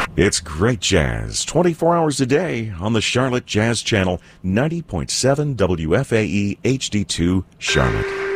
It's great jazz, 24 hours a day on the Charlotte Jazz Channel, 90.7 WFAE HD2 Charlotte.